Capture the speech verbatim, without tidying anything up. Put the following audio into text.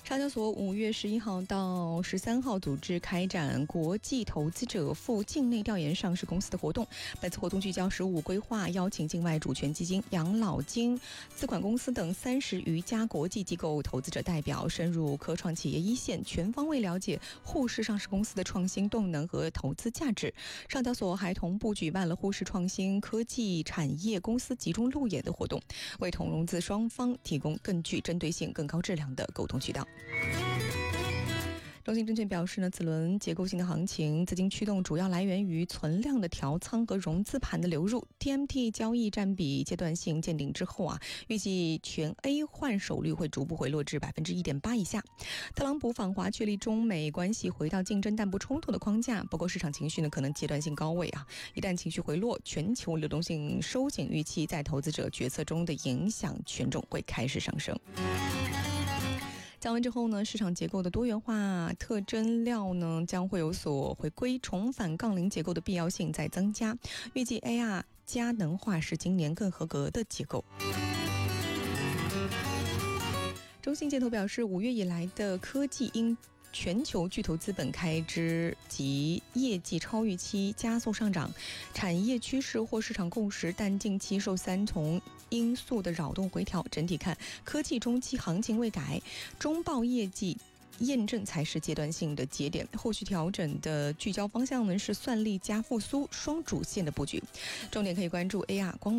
上交所五月十一号到十三号组织开展国际投资者赴境内调研上市公司的活动。本次活动聚焦十五规划，邀请境外主权基金、养老金、资管公司等三十余家国际机构投资者代表，深入科创企业一线，全方位了解沪市上市公司的创新动能和投资价值。上交所还同步举办了沪市创新科技产业公司集中路演的活动，为同融资双方提供更具针对性、更高质量的沟通渠道。中信证券表示呢，此轮结构性的行情资金驱动主要来源于存量的调仓和融资盘的流入。T M T 交易占比阶段性见顶之后啊，预计全 A 换手率会逐步回落至百分之一点八以下。特朗普访华确立中美关系回到竞争但不冲突的框架，不过市场情绪呢可能阶段性高位啊，一旦情绪回落，全球流动性收紧预期在投资者决策中的影响权重会开始上升。降温之后呢，市场结构的多元化特征料呢将会有所回归，重返杠铃结构的必要性在增加。预计 A R 佳能化是今年更合格的结构。中信建投表示，五月以来的科技因全球巨头资本开支及业绩超预期加速上涨，产业趋势或市场共识，但近期受三重因素的扰动回调，整体看科技中期行情未改，中报业绩验证才是阶段性的节点，后续调整的聚焦方向呢是算力加复苏双主线的布局，重点可以关注 A R 光